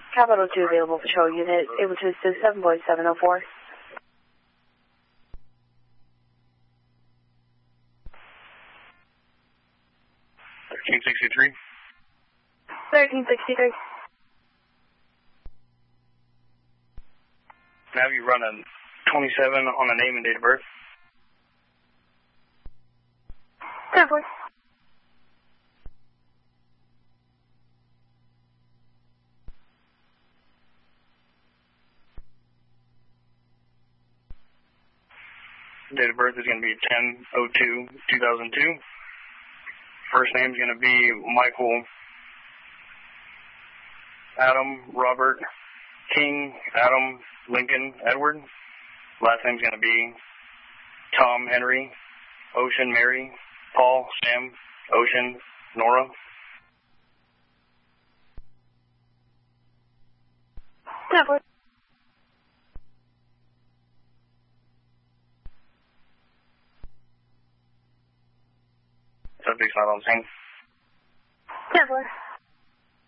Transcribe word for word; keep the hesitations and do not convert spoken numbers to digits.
Capital two available patrol unit, able to assist seven point seven oh four. thirteen sixty-three. thirteen sixty-three. Now you run a twenty-seven on the name and date of birth. ten four. Date of birth is going to be ten oh two two thousand two. First name is going to be Michael Adam Robert King Adam Lincoln Edward. Last name is going to be Tom Henry Ocean Mary Paul Sam Ocean Nora. ten four. Subject's not on scene. ten four.